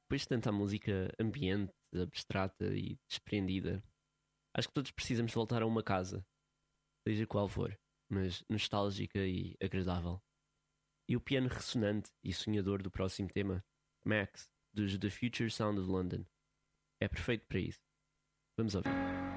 Depois de tanta música ambiente, abstrata e desprendida, acho que todos precisamos voltar a uma casa, seja qual for, mas nostálgica e agradável. E o piano ressonante e sonhador do próximo tema, Max, dos The Future Sound of London, é perfeito para isso. Vamos ouvir.